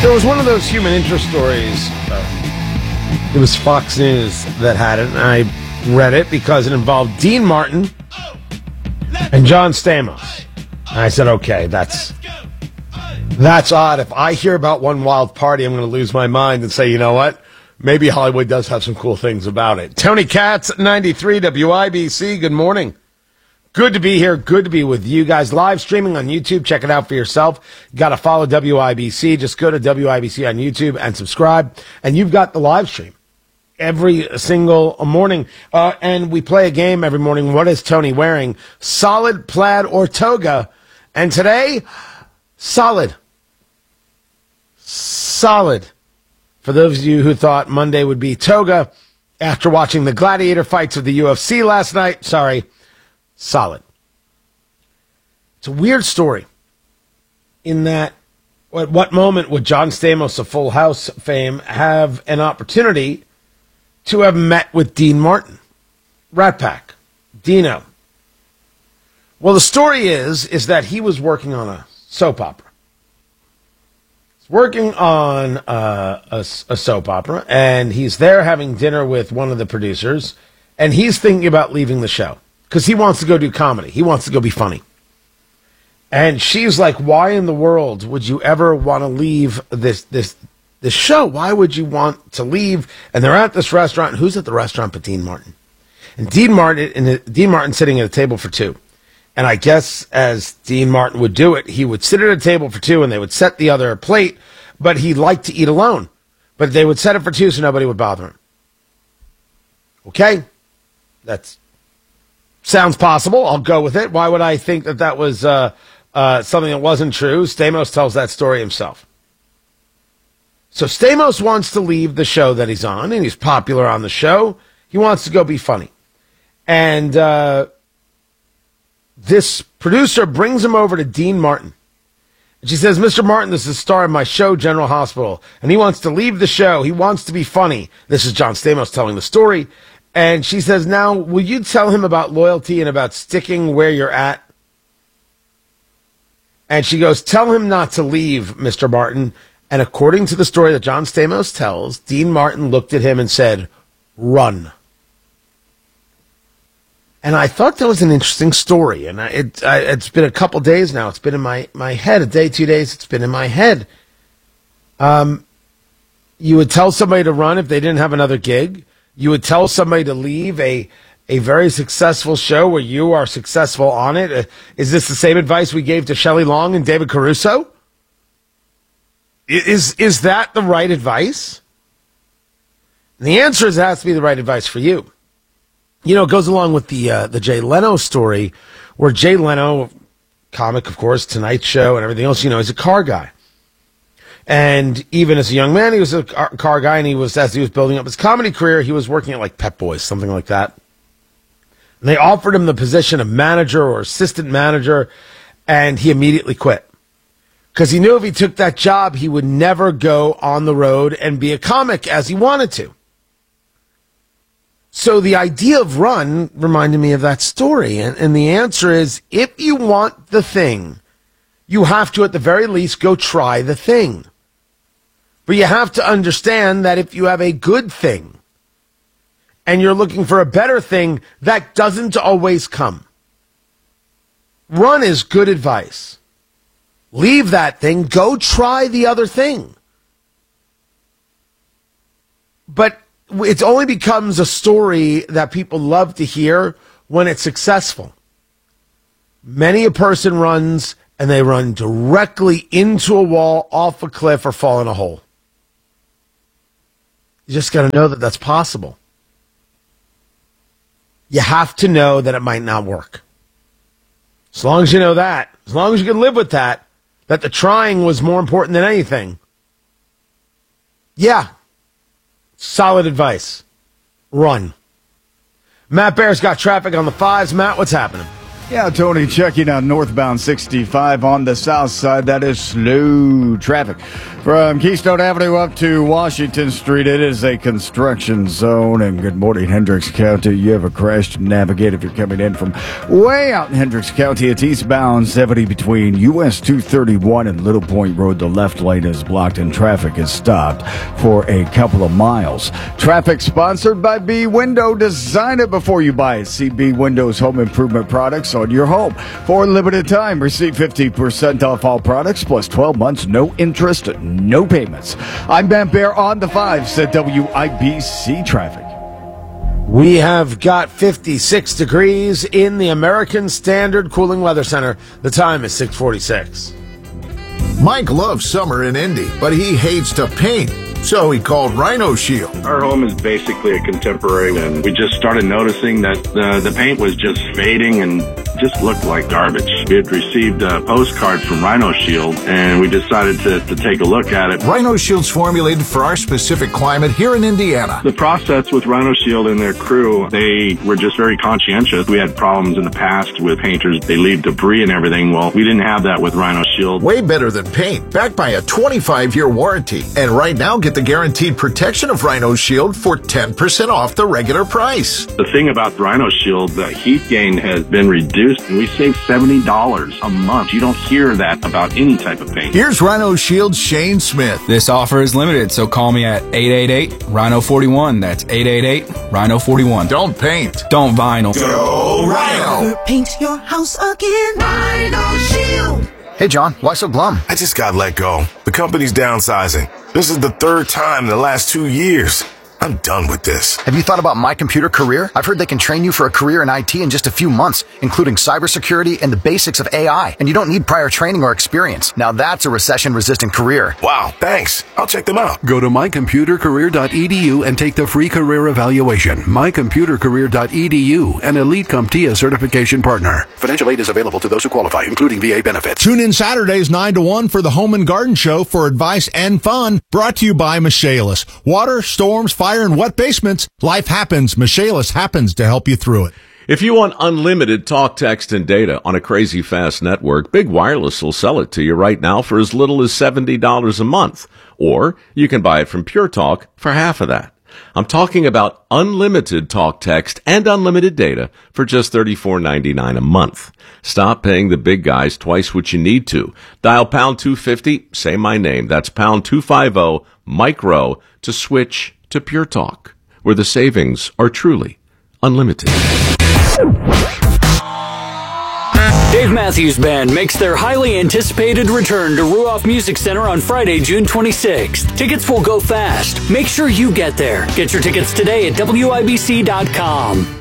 There was one of those human interest stories. It was Fox News that had it, and I read it because it involved Dean Martin and John Stamos. And I said, okay, that's odd. If I hear about one wild party, I'm going to lose my mind and say, you know what? Maybe Hollywood does have some cool things about it. Tony Katz, 93 WIBC. Good morning. Good to be here. Good to be with you guys. Live streaming on YouTube. Check it out for yourself. Got to follow WIBC. Just go to WIBC on YouTube and subscribe. And you've got the live stream every single morning. And we play a game every morning. What is Tony wearing? Solid, plaid, or toga? And today, solid. Solid. For those of you who thought Monday would be toga after watching the gladiator fights of the UFC last night, sorry. Solid. It's a weird story in that at what moment would John Stamos of Full House fame have an opportunity to have met with Dean Martin? Rat Pack. Dino. Well, the story is that he was working on a soap opera. He's working on a soap opera, and he's there having dinner with one of the producers, and he's thinking about leaving the show. Because he wants to go do comedy. He wants to go be funny. And she's like, why in the world would you ever want to leave this show? Why would you want to leave? And they're at this restaurant. Who's at the restaurant but Dean Martin? And Dean Martin sitting at a table for two. And I guess as Dean Martin would do it, he would sit at a table for two and they would set the other plate, but he liked to eat alone. But they would set it for two so nobody would bother him. Okay? Sounds possible. I'll go with it. Why would I think that was something that wasn't true? Stamos tells that story himself. So Stamos wants to leave the show that he's on, and he's popular on the show. He wants to go be funny. And this producer brings him over to Dean Martin. And she says, Mr. Martin, this is the star of my show, General Hospital, and he wants to leave the show. He wants to be funny. This is John Stamos telling the story. And she says, now, will you tell him about loyalty and about sticking where you're at? And she goes, tell him not to leave, Mr. Martin. And according to the story that John Stamos tells, Dean Martin looked at him and said, run. And I thought that was an interesting story. And it's been a couple days now. It's been in my head. A day, 2 days, it's been in my head. You would tell somebody to run if they didn't have another gig. You would tell somebody to leave a very successful show where you are successful on it. Is this the same advice we gave to Shelley Long and David Caruso? Is that the right advice? And the answer is it has to be the right advice for you. You know, it goes along with the Jay Leno story, where Jay Leno, comic, of course, Tonight Show and everything else, he's a car guy. And even as a young man, he was a car guy, and as he was building up his comedy career, he was working at like Pep Boys, something like that. And they offered him the position of manager or assistant manager, and he immediately quit. Because he knew if he took that job, he would never go on the road and be a comic as he wanted to. So the idea of run reminded me of that story. And the answer is, if you want the thing, you have to, at the very least, go try the thing. But you have to understand that if you have a good thing and you're looking for a better thing, that doesn't always come. Run is good advice. Leave that thing. Go try the other thing. But it only becomes a story that people love to hear when it's successful. Many a person runs and they run directly into a wall, off a cliff, or fall in a hole. You just got to know that that's possible. You have to know that it might not work. As long as you know that, as long as you can live with that the trying was more important than anything. Yeah. Solid advice. Run. Matt Bear's got traffic on the 5s. Matt, what's happening? Yeah, Tony, checking out northbound 65 on the south side. That is slow traffic. From Keystone Avenue up to Washington Street, it is a construction zone. And good morning, Hendricks County. You have a crash to navigate if you're coming in from way out in Hendricks County. It's eastbound 70 between US 231 and Little Point Road. The left lane is blocked and traffic is stopped for a couple of miles. Traffic sponsored by B Window. Design it before you buy it. See B Window's home improvement products on your home. For a limited time, receive 50% off all products plus 12 months, no interest, no payments. I'm Ben Bear on the 5s at WIBC Traffic. We have got 56 degrees in the American Standard Cooling Weather Center. The time is 6:46. Mike loves summer in Indy, but he hates to paint. So he called Rhino Shield. Our home is basically a contemporary, and we just started noticing that the paint was just fading and just looked like garbage. We had received a postcard from Rhino Shield, and we decided to take a look at it. Rhino Shield's formulated for our specific climate here in Indiana. The process with Rhino Shield and their crew, they were just very conscientious. We had problems in the past with painters. They leave debris and everything. Well, we didn't have that with Rhino Shield. Way better than paint, backed by a 25-year warranty. And right now, get the guaranteed protection of Rhino Shield for 10% off the regular price. The thing about Rhino Shield, the heat gain has been reduced, and we save $70 a month. You don't hear that about any type of paint. Here's Rhino Shield's Shane Smith. This offer is limited, so call me at 888-RHINO-41. That's 888-RHINO-41. Don't paint. Don't vinyl. Go Rhino. Never paint your house again. Rhino Shield. Hey, John, why so glum? I just got let go. The company's downsizing. This is the third time in the last 2 years. I'm done with this. Have you thought about My Computer Career? I've heard they can train you for a career in IT in just a few months, including cybersecurity and the basics of AI. And you don't need prior training or experience. Now that's a recession-resistant career. Wow, thanks. I'll check them out. Go to mycomputercareer.edu and take the free career evaluation. mycomputercareer.edu, an Elite CompTIA certification partner. Financial aid is available to those who qualify, including VA benefits. Tune in Saturdays 9 to 1 for the Home and Garden Show for advice and fun. Brought to you by Michaelis. Water, storms, fire, and wet basements. Life happens. Michaelis happens to help you through it. If you want unlimited talk, text, and data on a crazy fast network, Big Wireless will sell it to you right now for as little as $70 a month. Or you can buy it from Pure Talk for half of that. I'm talking about unlimited talk, text, and unlimited data for just $34.99 a month. Stop paying the big guys twice what you need to. Dial pound 250, say my name. That's pound 250, micro, to switch to Pure Talk, where the savings are truly unlimited. Dave Matthews Band makes their highly anticipated return to Ruoff Music Center on Friday, June 26th. Tickets will go fast. Make sure you get there. Get your tickets today at WIBC.com.